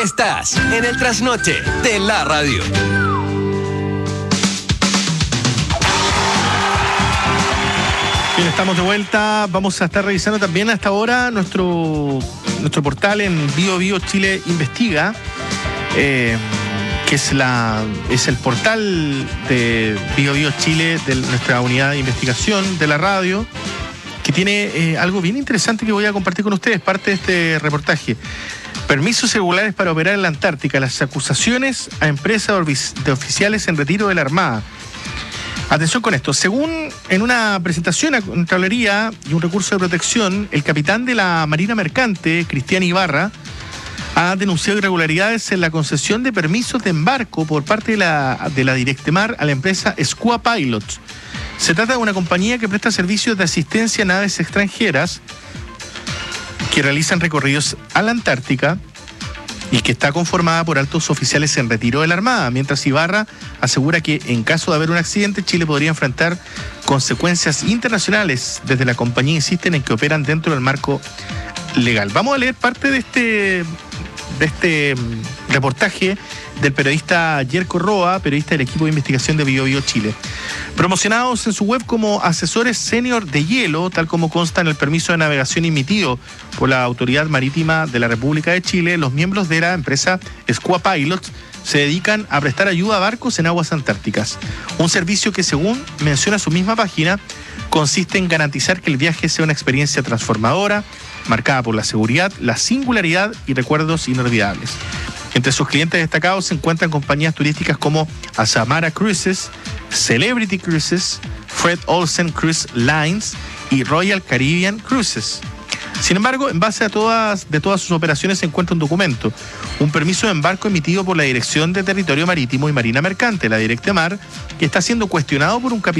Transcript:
Estás en el trasnoche de la radio. Bien, estamos de vuelta. Vamos a estar revisando también hasta ahora nuestro portal en Bio Chile Investiga, que es el portal de Bio Chile, de nuestra unidad de investigación de la radio, que tiene algo bien interesante que voy a compartir con ustedes, parte de este reportaje. Permisos irregulares para operar en la Antártica, las acusaciones a empresas de oficiales en retiro de la Armada. Atención con esto, según en una presentación a Contraloría y un recurso de protección, el capitán de la Marina Mercante, Cristian Ibarra, ha denunciado irregularidades en la concesión de permisos de embarco por parte de la Directemar a la empresa Squua Pilots. Se trata de una compañía que presta servicios de asistencia a naves extranjeras que realizan recorridos a la Antártica y que está conformada por altos oficiales en retiro de la Armada, mientras Ibarra asegura que en caso de haber un accidente, Chile podría enfrentar consecuencias internacionales. Desde la compañía insisten en que operan dentro del marco legal. Vamos a leer parte de este reportaje del periodista Yerko Roa, periodista del equipo de investigación de Bio Chile. Promocionados en su web como asesores senior de hielo, tal como consta en el permiso de navegación emitido por la Autoridad Marítima de la República de Chile, los miembros de la empresa Squua Pilots se dedican a prestar ayuda a barcos en aguas antárticas. Un servicio que, según menciona su misma página, consiste en garantizar que el viaje sea una experiencia transformadora, marcada por la seguridad, la singularidad y recuerdos inolvidables. Entre sus clientes destacados se encuentran compañías turísticas como Azamara Cruises, Celebrity Cruises, Fred Olsen Cruise Lines y Royal Caribbean Cruises. Sin embargo, en base de todas sus operaciones se encuentra un documento, un permiso de embarco emitido por la Dirección de Territorio Marítimo y Marina Mercante, la Directemar, que está siendo cuestionado por un capitán